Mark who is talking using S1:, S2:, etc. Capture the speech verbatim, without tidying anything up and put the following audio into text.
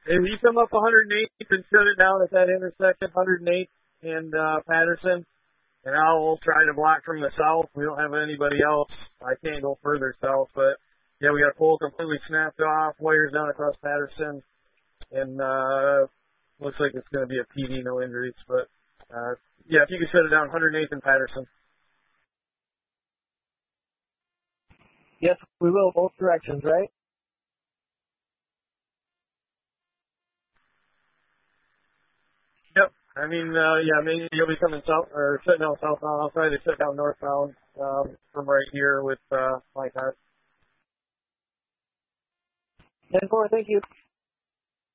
S1: If you come up one hundred eighth and shut it down at that intersection, one hundred eighth and uh, Patterson, and I'll try to block from the south. We don't have anybody else. I can't go further south, but yeah, we got a pole completely snapped off, wires down across Patterson, and uh, looks like it's going to be a P D, no injuries. But uh, yeah, if you can shut it down, one hundred eighth and Patterson.
S2: Yes, we will, both directions, right?
S1: Yep. I mean, uh, yeah, maybe you'll be coming south, or shutting down southbound. I'll try to shut down northbound um, from right here with uh, my car.
S2: ten four, thank you.